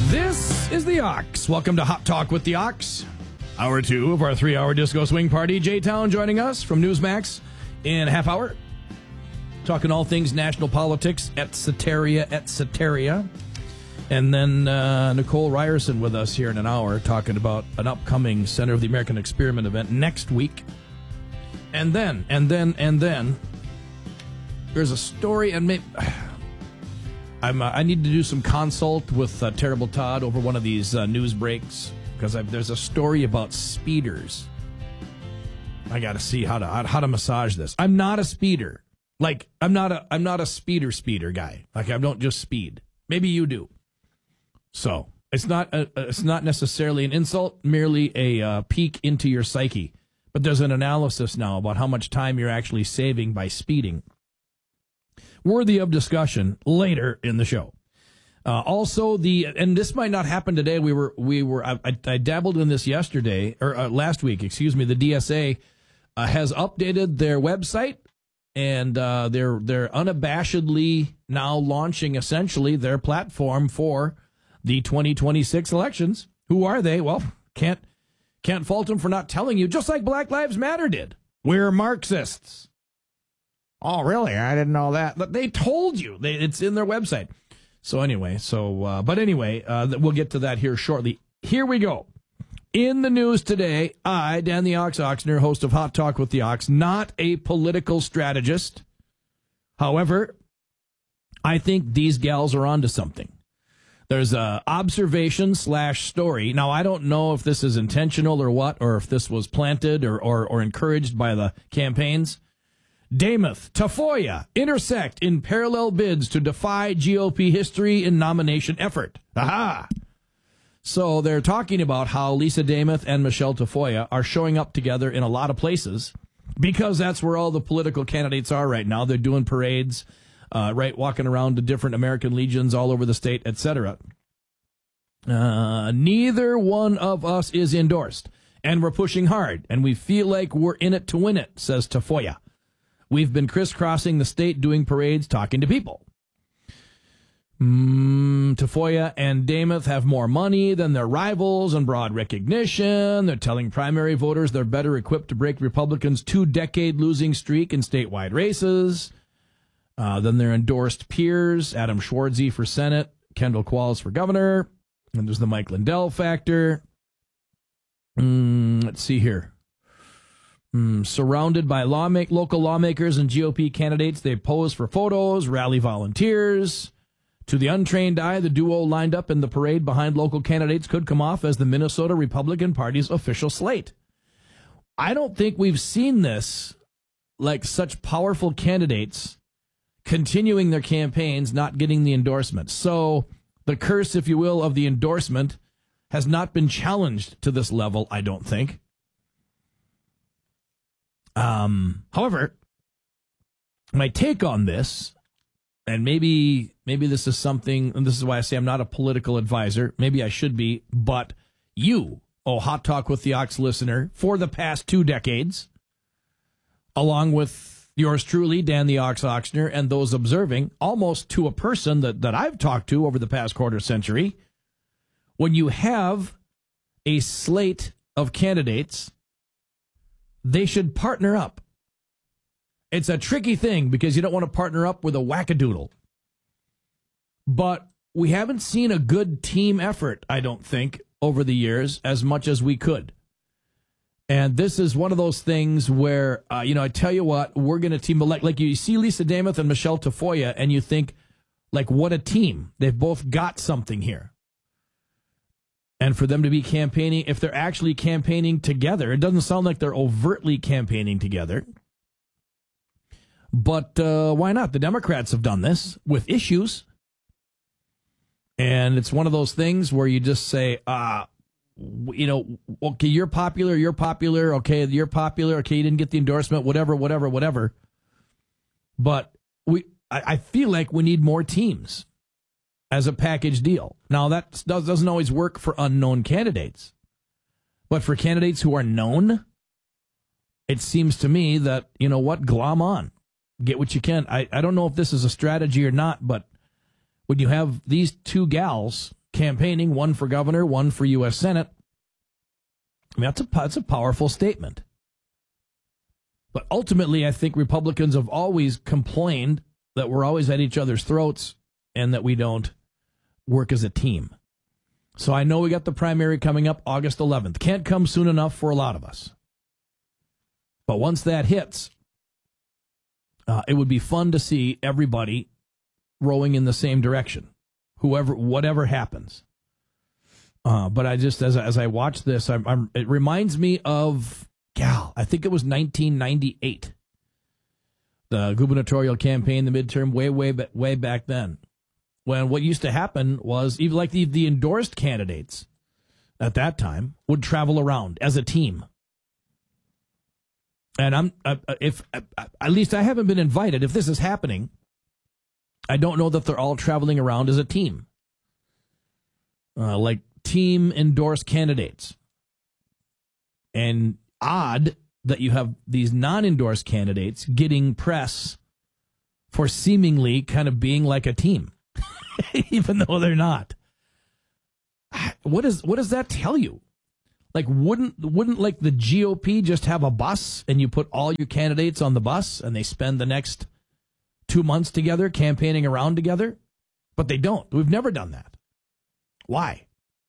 This is the Ox. Welcome to Hot Talk with the Ox. Hour 2 of our 3-hour disco swing party. J-Town joining us from Newsmax in a half hour. Talking all things national politics, et cetera. And then Nicole Ryerson with us here in an hour talking about an upcoming Center of the American Experiment event next week. And then there's a story, and maybe I need to do some consult with Terrible Todd over one of these news breaks, because there's a story about speeders. I got to see how to massage this. I'm not a speeder. Like, I'm not a speeder guy. Like, I don't just speed. Maybe you do. So it's not necessarily an insult, merely a peek into your psyche. But there's an analysis now about how much time you're actually saving by speeding. Worthy of discussion later in the show. Also, and this might not happen today. I dabbled in this yesterday or last week. Excuse me. The DSA has updated their website, and they're unabashedly now launching essentially their platform for the 2026 elections. Who are they? Well, can't fault them for not telling you, just like Black Lives Matter did. We're Marxists. Oh, really? I didn't know that. But they told you. It's in their website. So anyway, we'll get to that here shortly. Here we go. In the news today, I, Dan the Ox Oxner, host of Hot Talk with the Ox, not a political strategist. However, I think these gals are onto something. There's a observation/story. Now, I don't know if this is intentional or what, or if this was planted or encouraged by the campaigns. Dameth, Tafoya intersect in parallel bids to defy GOP history in nomination effort. Aha! So they're talking about how Lisa Dameth and Michelle Tafoya are showing up together in a lot of places because that's where all the political candidates are right now. They're doing parades, walking around to different American legions all over the state, etc. Neither one of us is endorsed, and we're pushing hard, and we feel like we're in it to win it, says Tafoya. We've been crisscrossing the state doing parades, talking to people. Tafoya and Dameth have more money than their rivals and broad recognition. They're telling primary voters they're better equipped to break Republicans' 2-decade losing streak in statewide races than their endorsed peers, Adam Schwartzy for Senate, Kendall Qualls for governor, and there's the Mike Lindell factor. Let's see here. Surrounded by local lawmakers and GOP candidates, they pose for photos, rally volunteers. To the untrained eye, the duo lined up in the parade behind local candidates could come off as the Minnesota Republican Party's official slate. I don't think we've seen this, like such powerful candidates continuing their campaigns, not getting the endorsement. So the curse, if you will, of the endorsement has not been challenged to this level, I don't think. However, my take on this, and maybe this is something, and this is why I say I'm not a political advisor. Maybe I should be, but you, Hot Talk with the Ox listener, for the past 2 decades, along with yours truly, Dan the Ox Oxner, and those observing, almost to a person that I've talked to over the past quarter century, when you have a slate of candidates, they should partner up. It's a tricky thing because you don't want to partner up with a wackadoodle. But we haven't seen a good team effort, I don't think, over the years as much as we could. And this is one of those things where, I tell you what, we're going to team like you see Lisa Dameth and Michelle Tafoya, and you think, like, what a team. They've both got something here. And for them to be campaigning, if they're actually campaigning together, it doesn't sound like they're overtly campaigning together. But why not? The Democrats have done this with issues. And it's one of those things where you just say, okay, you're popular, okay, you're popular, okay, you didn't get the endorsement, whatever. But I feel like we need more teams as a package deal. Now, that doesn't always work for unknown candidates. But for candidates who are known, it seems to me that, glom on. Get what you can. I don't know if this is a strategy or not, but when you have these two gals campaigning, one for governor, one for U.S. Senate. I mean, that's a powerful statement. But ultimately, I think Republicans have always complained that we're always at each other's throats and that we don't work as a team. So I know we got the primary coming up August 11th. Can't come soon enough for a lot of us. But once that hits, it would be fun to see everybody rowing in the same direction, whatever happens. But I just, as I watch this, it reminds me of, I think it was 1998, the gubernatorial campaign, the midterm, way back then, when what used to happen was even like the endorsed candidates at that time would travel around as a team. And if at least I haven't been invited. If this is happening, I don't know that they're all traveling around as a team, like team endorsed candidates. And odd that you have these non-endorsed candidates getting press for seemingly kind of being like a team, even though they're not. What does that tell you? Like, wouldn't like the GOP just have a bus and you put all your candidates on the bus and they spend the next 2 months together campaigning around together? But they don't. We've never done that. Why?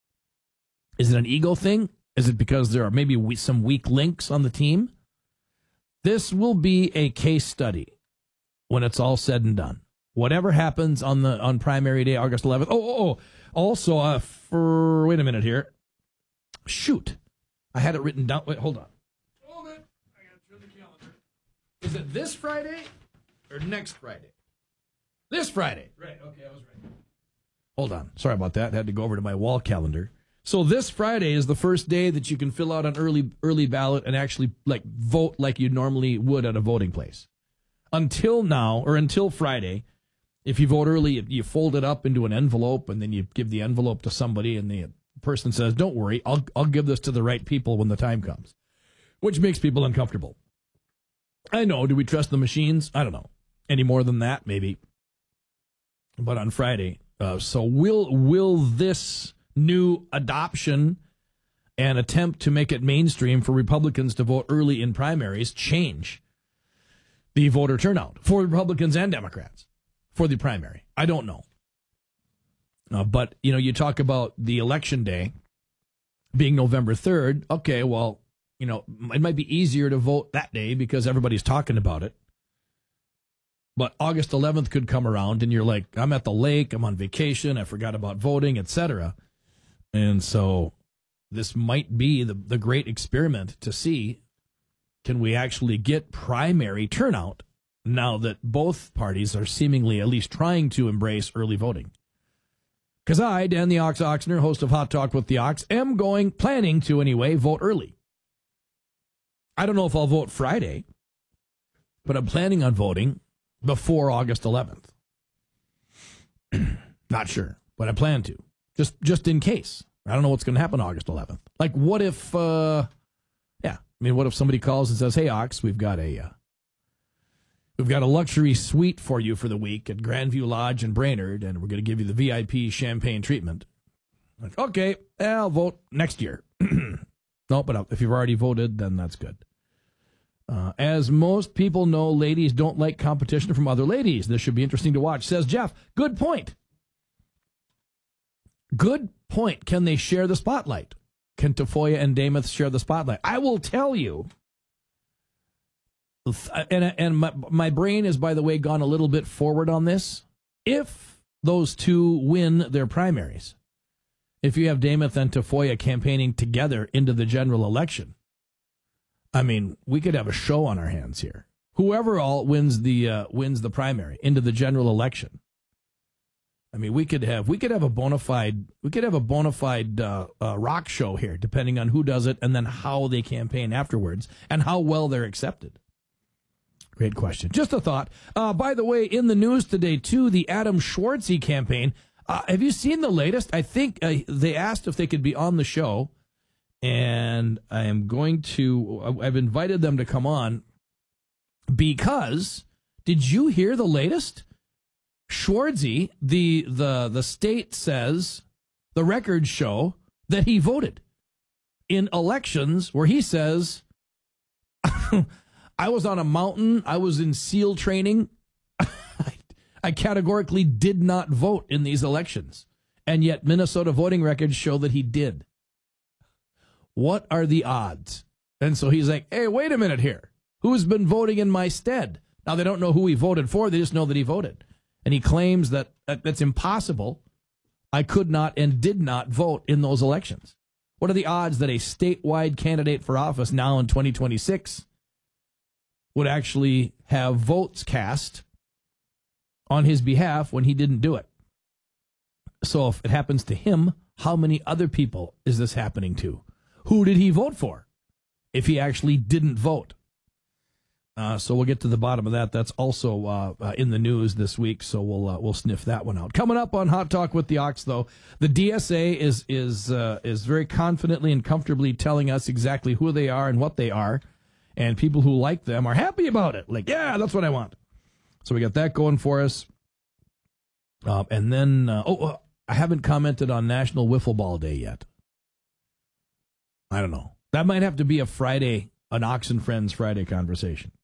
Is it an ego thing? Is it because there are maybe some weak links on the team? This will be a case study when it's all said and done. Whatever happens on primary day, August 11th. Also, wait a minute here. Shoot. I had it written down. Wait, hold on. Hold it. I got to turn the calendar. Is it this Friday or next Friday? This Friday. Right. Okay, I was right. Hold on. Sorry about that. I had to go over to my wall calendar. So this Friday is the first day that you can fill out an early ballot and actually vote like you normally would at a voting place. Until now, or until Friday, if you vote early, you fold it up into an envelope and then you give the envelope to somebody and the person says, "Don't worry, I'll give this to the right people when the time comes," which makes people uncomfortable. I know. Do we trust the machines? I don't know. Any more than that, maybe. But on Friday, so will this new adoption and attempt to make it mainstream for Republicans to vote early in primaries change the voter turnout for Republicans and Democrats for the primary? I don't know. But, you talk about the election day being November 3rd. Okay, well, it might be easier to vote that day because everybody's talking about it. But August 11th could come around and you're like, I'm at the lake, I'm on vacation, I forgot about voting, etc. And so this might be the great experiment to see, can we actually get primary turnout now that both parties are seemingly at least trying to embrace early voting? Because I, Dan the Ox Oxner, host of Hot Talk with the Ox, am planning to anyway, vote early. I don't know if I'll vote Friday, but I'm planning on voting before August 11th. Not sure, but I plan to. Just in case. I don't know what's going to happen August 11th. Like, what if, what if somebody calls and says, "Hey, Ox, we've got a luxury suite for you for the week at Grandview Lodge in Brainerd, and we're going to give you the VIP champagne treatment." Like, okay, I'll vote next year. No, but if you've already voted, then that's good. As most people know, ladies don't like competition from other ladies. This should be interesting to watch, says Jeff. Good point. Good point. Can they share the spotlight? Can Tafoya and Dameth share the spotlight? I will tell you. And my brain has, by the way, gone a little bit forward on this. If those two win their primaries, if you have Dameth and Tafoya campaigning together into the general election, I mean, we could have a show on our hands here. Whoever all wins the primary into the general election. I mean, we could have a bona fide rock show here, depending on who does it and then how they campaign afterwards and how well they're accepted. Great question. Just a thought. By the way, in the news today, too, the Adam Schwartzy campaign. Have you seen the latest? I think they asked if they could be on the show, and I've invited them to come on because, did you hear the latest? Schwartzy, the state says, The records show that he voted in elections where he says, I was on a mountain, I was in SEAL training, I categorically did not vote in these elections. And yet Minnesota voting records show that he did. What are the odds? And so he's like, hey, wait a minute here. Who's been voting in my stead? Now, they don't know who he voted for. They just know that he voted. And he claims that that's impossible. I could not and did not vote in those elections. What are the odds that a statewide candidate for office now in 2026 would actually have votes cast on his behalf when he didn't do it? So if it happens to him, how many other people is this happening to? Who did he vote for if he actually didn't vote? So we'll get to the bottom of that. That's also in the news this week, so we'll sniff that one out. Coming up on Hot Talk with the Ox, though, the DSA is very confidently and comfortably telling us exactly who they are and what they are, and people who like them are happy about it. Like, yeah, that's what I want. So we got that going for us. And then, I haven't commented on National Wiffle Ball Day yet. I don't know. That might have to be a Friday, an Ox and Friends Friday conversation.